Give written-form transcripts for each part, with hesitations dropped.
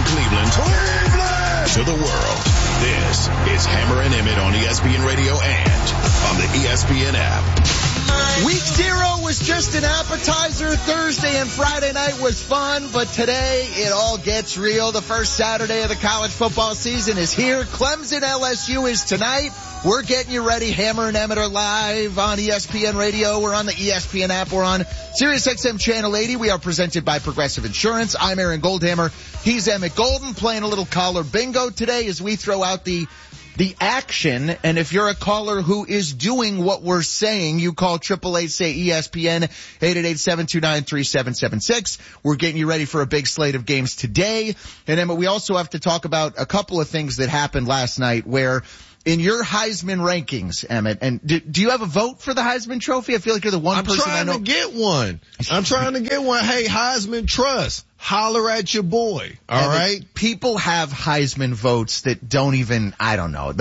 Cleveland to the world. This is Hammer and Emmett on ESPN Radio and on the ESPN app. Week 0 was just an appetizer. Thursday and Friday night was fun, but today it all gets real. The first Saturday of the college football season is here. Clemson LSU is tonight. We're getting you ready. Hammer and Emmett are live on ESPN Radio. We're on the ESPN app. We're on SiriusXM Channel 80. We are presented by Progressive Insurance. I'm Aaron Goldhammer. He's Emmett Golden, playing a little caller bingo today as we throw out the action. And if you're a caller who is doing what we're saying, you call 888-SAY-ESPN, 888-729-3776. We're getting you ready for a big slate of games today. And Emmett, we also have to talk about a couple of things that happened last night where in your Heisman rankings, Emmett, and do you have a vote for the Heisman Trophy? I feel like you're the one person I know. I'm trying to get one. Hey, Heisman Trust, holler at your boy. All right. People have Heisman votes that don't even, I don't know.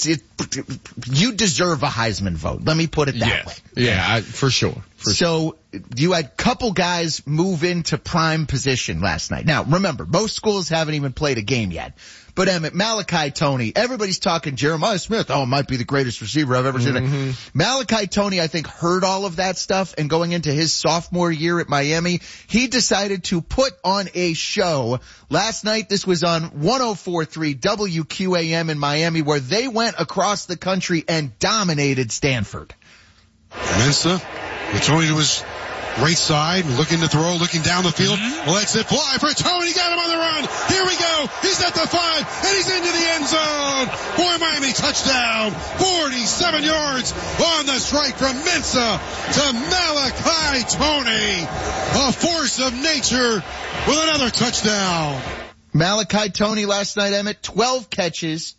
You deserve a Heisman vote. Let me put it that way. Yeah, for sure. So you had a couple guys move into prime position last night. Now, remember, most schools haven't even played a game yet. But Emmett, Malachi Toney, everybody's talking Jeremiah Smith. Oh, it might be the greatest receiver I've ever seen. Malachi Toney, I think, heard all of that stuff, and going into his sophomore year at Miami, he decided to put on a show. Last night, this was on 104.3 WQAM in Miami, where they went across the country and dominated Stanford. Mensa, Toney to his right side, looking to throw, looking down the field. Lets it fly for Toney. Got him on the run. Here we go. He's at the 5, and he's into the end zone. For Miami, touchdown. 47 yards on the strike from Mensa to Malachi Toney. A force of nature with another touchdown. Malachi Toney last night, Emmett, 12 catches,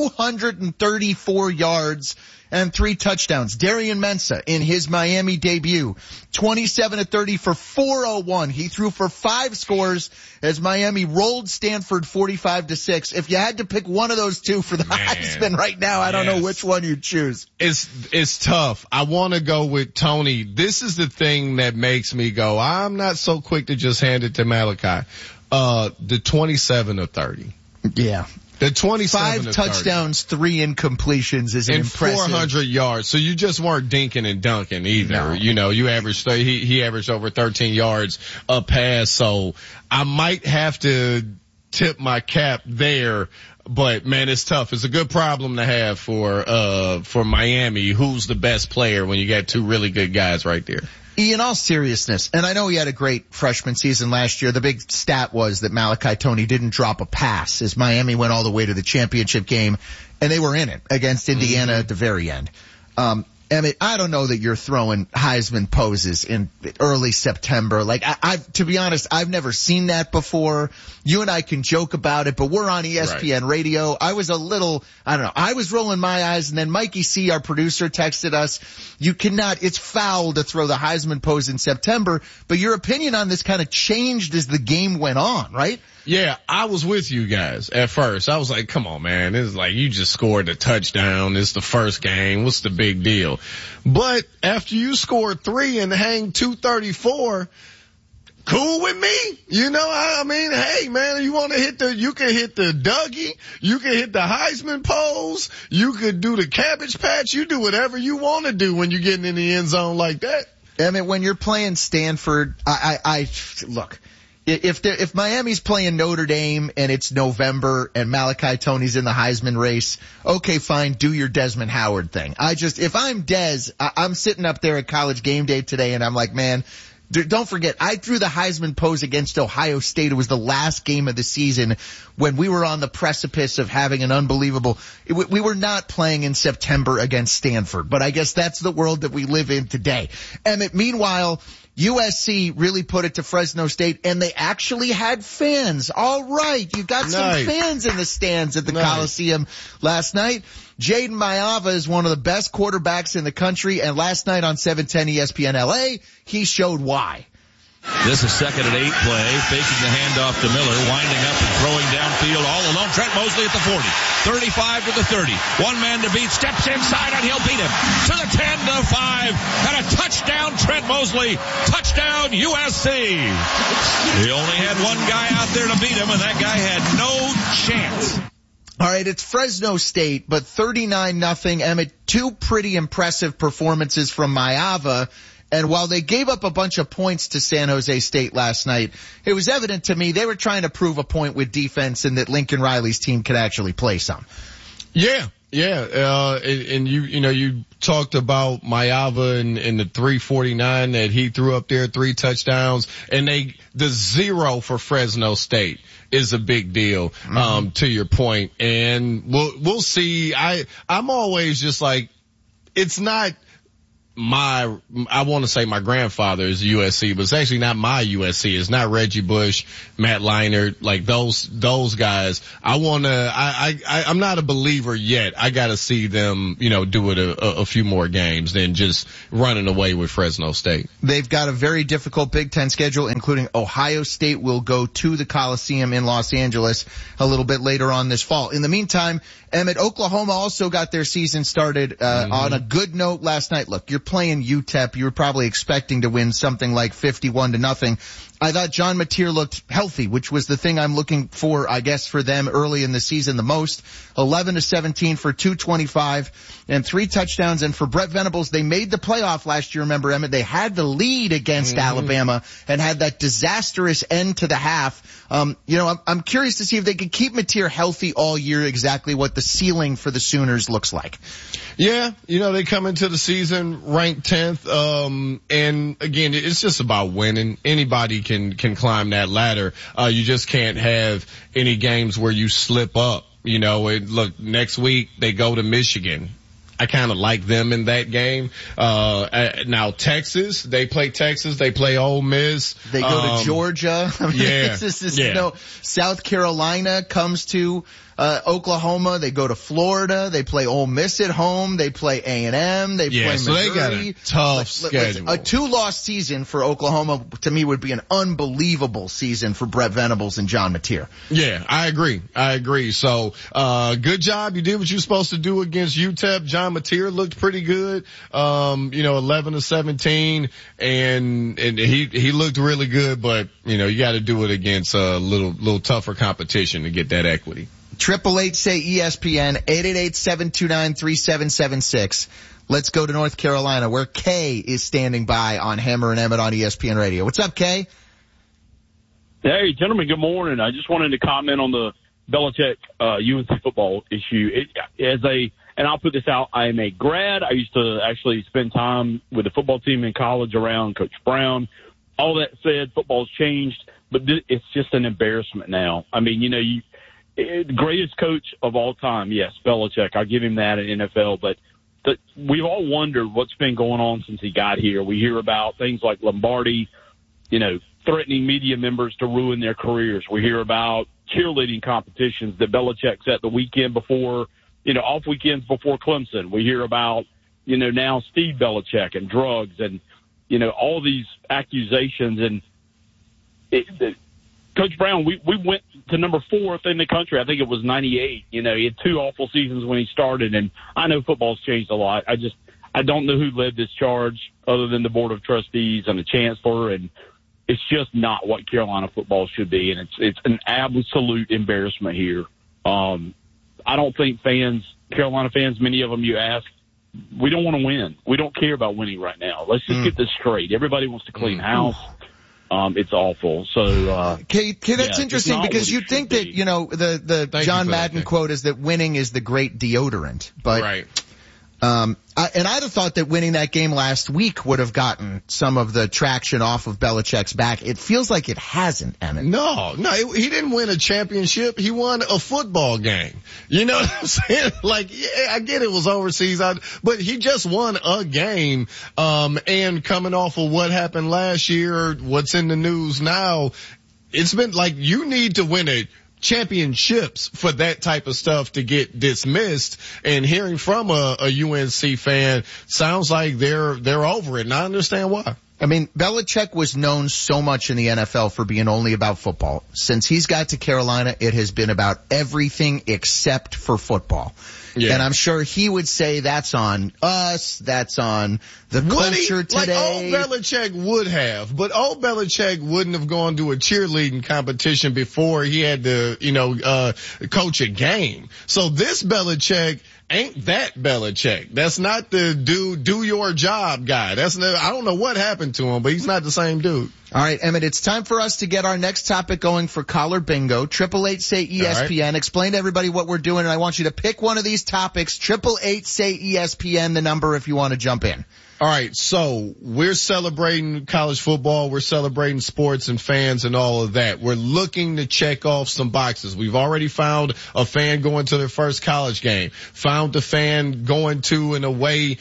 234 yards, and 3 touchdowns. Darian Mensah in his Miami debut, 27-30 for 401. He threw for 5 scores as Miami rolled Stanford 45-6. If you had to pick one of those two for the Heisman right now, I don't know which one you'd choose. It's tough. I want to go with Toney. This is the thing that makes me go, I'm not so quick to just hand it to Malachi. The 27-30. Yeah. The 27 5 touchdowns, 3 incompletions is impressive. 400 yards. So you just weren't dinking and dunking either. No. You know, you averaged, he averaged over 13 yards a pass. So I might have to tip my cap there. But man, it's tough. It's a good problem to have for Miami. Who's the best player when you got 2 really good guys right there? In all seriousness, and I know he had a great freshman season last year, the big stat was that Malachi Toney didn't drop a pass as Miami went all the way to the championship game, and they were in it against Indiana at the very end. Emmett, I don't know that you're throwing Heisman poses in early September. Like, to be honest, I've never seen that before. You and I can joke about it, but we're on ESPN Radio. I was a little, I don't know, I was rolling my eyes, and then Mikey C., our producer, texted us, it's foul to throw the Heisman pose in September, but your opinion on this kind of changed as the game went on, right? Yeah, I was with you guys at first. I was like, come on, man. It's like you just scored a touchdown. It's the first game. What's the big deal? But after you scored 3 and hang 234, cool with me. You know, I mean, hey, man, you can hit the Dougie. You can hit the Heisman pose. You could do the Cabbage Patch. You do whatever you want to do when you're getting in the end zone like that. Emmett, when you're playing Stanford, look. If Miami's playing Notre Dame and it's November and Malachi Toney's in the Heisman race, okay, fine, do your Desmond Howard thing. If I'm Des, I'm sitting up there at College Game Day today and I'm like, man, don't forget, I threw the Heisman pose against Ohio State. It was the last game of the season when we were on the precipice of having an unbelievable, we were not playing in September against Stanford, but I guess that's the world that we live in today. Emmett, meanwhile, USC really put it to Fresno State, and they actually had fans. All right, you got some fans in the stands at the Coliseum last night. Jaden Maiava is one of the best quarterbacks in the country, and last night on 710 ESPN LA, he showed why. This is 2nd and 8 play, faking the handoff to Miller, winding up and throwing downfield all alone. Trent Mosley at the 40, 35 to the 30. One man to beat, steps inside and he'll beat him to the 10-5, and a touchdown Trent Mosley, touchdown USC. He only had one guy out there to beat him, and that guy had no chance. All right, it's Fresno State, but 39-0. Emmett, two pretty impressive performances from Maava. And while they gave up a bunch of points to San Jose State last night, it was evident to me they were trying to prove a point with defense and that Lincoln Riley's team could actually play some. Yeah. And you talked about Maava and the 349 that he threw up there, 3 touchdowns, and the 0 for Fresno State is a big deal, to your point. And we'll see. I'm always just like, it's not I want to say my grandfather is USC, but it's actually not my USC. It's not Reggie Bush, Matt Leinart, like those guys. I'm not a believer yet. I gotta see them, do it a few more games than just running away with Fresno State. They've got a very difficult Big Ten schedule, including Ohio State will go to the Coliseum in Los Angeles a little bit later on this fall. In the meantime, Emmett, Oklahoma also got their season started, on a good note last night. Look, you're playing UTEP. You were probably expecting to win something like 51-0. I thought John Mateer looked healthy, which was the thing I'm looking for, I guess, for them early in the season the most. 11-17 for 225 and 3 touchdowns. And for Brett Venables, they made the playoff last year. Remember, Emmett, they had the lead against Alabama and had that disastrous end to the half. I'm curious to see if they can keep Mateer healthy all year, exactly what the ceiling for the Sooners looks like. Yeah, they come into the season ranked 10th. And again, it's just about winning. Anybody can climb that ladder. You just can't have any games where you slip up. Look, next week they go to Michigan. I kind of like them in that game. Now Texas, they play Ole Miss. They go to Georgia. Yeah. South Carolina comes to Oklahoma. They go to Florida. They play Ole Miss at home. They play A&M. They play Missouri. So they got a tough schedule. A 2-loss season for Oklahoma to me would be an unbelievable season for Brett Venables and John Mateer. Yeah, I agree. So, good job. You did what you were supposed to do against UTEP. John Mateer looked pretty good. 11-17 and he looked really good, but you got to do it against a little tougher competition to get that equity. 888-SAY-ESPN, 888-729-3776. Let's go to North Carolina, where Kay is standing by on Hammer and Emmett on ESPN Radio. What's up, Kay? Hey, gentlemen, good morning. I just wanted to comment on the Belichick UNC football issue. And I'll put this out, I am a grad. I used to actually spend time with the football team in college around Coach Brown. All that said, football's changed, but it's just an embarrassment now. I mean, the greatest coach of all time, yes, Belichick. I'll give him that in NFL. But we've all wondered what's been going on since he got here. We hear about things like Lombardi, threatening media members to ruin their careers. We hear about cheerleading competitions that Belichick set the weekend before, off weekends before Clemson. We hear about, now Steve Belichick and drugs and, all these accusations. And Coach Brown, we went to number 4th in the country. I think it was 98. He had 2 awful seasons when he started, and I know football's changed a lot. I don't know who led this charge other than the Board of Trustees and the Chancellor, and it's just not what Carolina football should be, and it's an absolute embarrassment here. I don't think Carolina fans, many of them you ask, we don't want to win. We don't care about winning right now. Let's just get this straight. Everybody wants to clean house. It's awful. So, Kay, that's interesting because you'd think that, the John Madden quote is that winning is the great deodorant, but, right. I'd have thought that winning that game last week would have gotten some of the traction off of Belichick's back. It feels like it hasn't, Emmett. No, he didn't win a championship. He won a football game. You know what I'm saying? Like, yeah, I get it was overseas, but he just won a game. And coming off of what happened last year, what's in the news now, it's been like you need to win a championships for that type of stuff to get dismissed. And hearing from a UNC fan sounds like they're over it, and I understand why. I mean, Belichick was known so much in the NFL for being only about football. Since he's got to Carolina, it has been about everything except for football. Yeah. And I'm sure he would say that's on us, that's on the culture today. Like old Belichick would have, but old Belichick wouldn't have gone to a cheerleading competition before he had to, coach a game. So this Belichick ain't that Belichick. That's not the do your job guy. I don't know what happened to him, but he's not the same dude. All right, Emmett, it's time for us to get our next topic going for Collar Bingo. 888-SAY-ESPN. Right. Explain to everybody what we're doing, and I want you to pick one of these topics. 888-SAY-ESPN, the number if you want to jump in. All right, so we're celebrating college football. We're celebrating sports and fans and all of that. We're looking to check off some boxes. We've already found a fan going to their first college game. Found a fan going to an away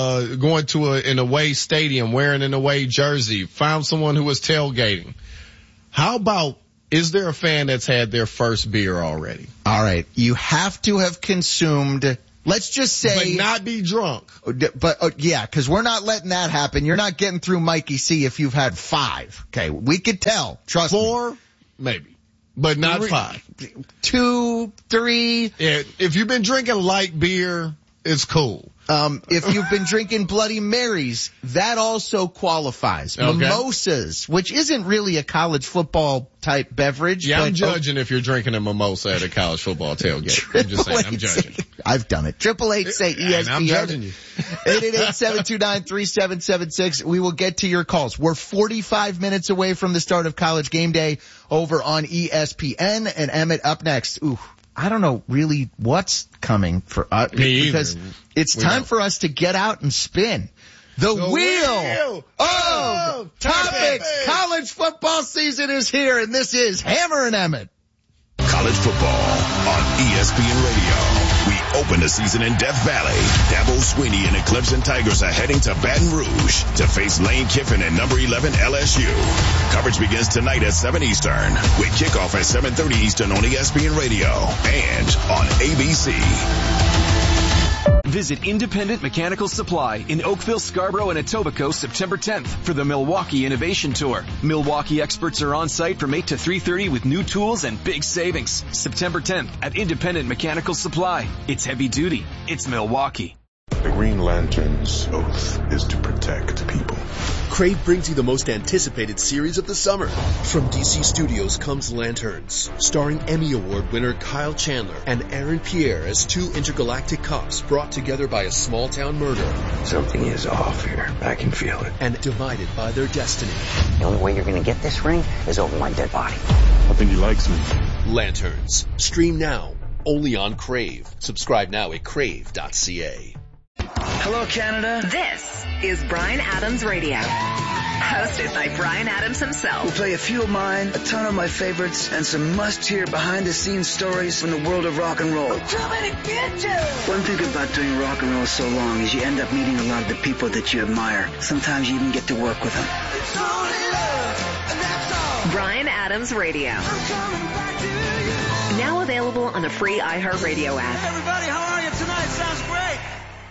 stadium, wearing an away jersey. Found someone who was tailgating. How about, is there a fan that's had their first beer already? All right, you have to have consumed, let's just say, but not be drunk. But yeah, because we're not letting that happen. You're not getting through Mikey C if you've had 5. Okay, we could tell. Trust me. 4, maybe, but not 5. 2, 3. Yeah, if you've been drinking light beer, it's cool. If you've been drinking Bloody Marys, that also qualifies. Okay. Mimosas, which isn't really a college football type beverage. Yeah, I'm judging if you're drinking a mimosa at a college football tailgate. I'm just saying, I'm judging. I've done it. 888-SAY-ESPN. I'm judging you. 888-729-3776. We will get to your calls. We're 45 minutes away from the start of College Game Day over on ESPN. And Emmett, up next. Ooh, I don't know really what's coming for us because it's time for us to get out and spin the wheel of topics. College football season is here, and this is Hammer and Emmett. College football on ESPN Radio. We open the season in Death Valley. Dabo Swinney and the Clemson Tigers are heading to Baton Rouge to face Lane Kiffin and number 11 LSU. Coverage begins tonight at 7 Eastern with kickoff at 7:30 Eastern on ESPN Radio and on ABC. Visit Independent Mechanical Supply in Oakville, Scarborough, and Etobicoke September 10th for the Milwaukee Innovation Tour. Milwaukee experts are on site from 8 to 3:30 with new tools and big savings. September 10th at Independent Mechanical Supply. It's heavy duty. It's Milwaukee. The Green Lantern's oath is to protect people. Crave brings you the most anticipated series of the summer. From DC Studios comes Lanterns, starring Emmy Award winner Kyle Chandler and Aaron Pierre as 2 intergalactic cops brought together by a small-town murder. Something is off here. I can feel it. And divided by their destiny. The only way you're going to get this ring is over my dead body. I think he likes me. Lanterns. Stream now. Only on Crave. Subscribe now at crave.ca. Hello, Canada. This is Bryan Adams Radio, hosted by Bryan Adams himself. We'll play a few of mine, a ton of my favorites, and some must-hear behind-the-scenes stories from the world of rock and roll. I'm coming to get you! One thing about doing rock and roll so long is you end up meeting a lot of the people that you admire. Sometimes you even get to work with them. It's only love, and that's all. Bryan Adams Radio. I'm coming back to you. Now available on the free iHeartRadio app. Hey, everybody, how are you tonight? Sounds great.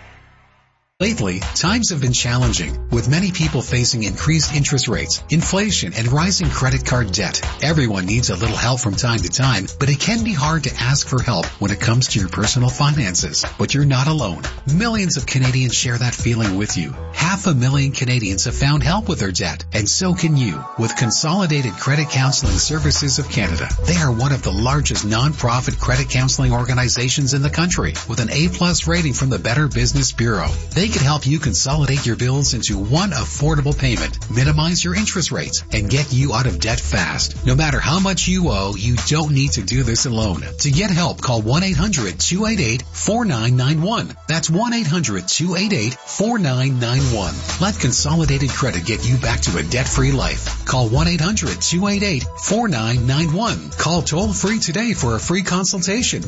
Lately, times have been challenging, with many people facing increased interest rates, inflation, and rising credit card debt. Everyone needs a little help from time to time, but it can be hard to ask for help when it comes to your personal finances. But you're not alone. Millions of Canadians share that feeling with you. 500,000 Canadians have found help with their debt, and so can you, with Consolidated Credit Counseling Services of Canada. They are one of the largest non-profit credit counseling organizations in the country, with an A+ rating from the Better Business Bureau. They can help you consolidate your bills into one affordable payment, minimize your interest rates, and get you out of debt fast. No matter how much you owe, you don't need to do this alone. To get help, call 1-800-288-4991. That's 1-800-288-4991. Let Consolidated Credit get you back to a debt-free life. Call 1-800-288-4991. Call toll-free today for a free consultation.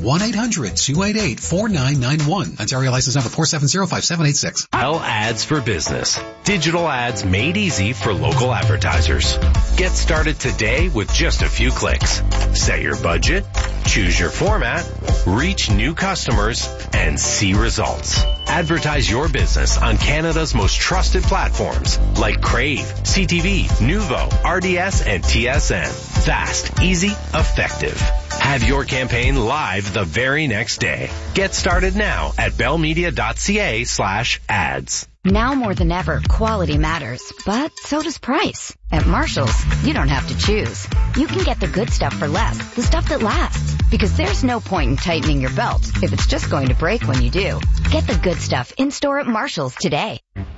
1-800-288-4991. Ontario license number 4705786. L Ads for Business. Digital ads made easy for local advertisers. Get started today with just a few clicks. Set your budget, choose your format, reach new customers, and see results. Advertise your business on Canada's most trusted platforms like Crave, CTV, Nuvo, RDS, and TSN. Fast, easy, effective. Have your campaign live the very next day. Get started now at bellmedia.ca/ads. Now more than ever, quality matters, but so does price. At Marshall's, you don't have to choose. You can get the good stuff for less, the stuff that lasts. Because there's no point in tightening your belt if it's just going to break when you do. Get the good stuff in-store at Marshall's today.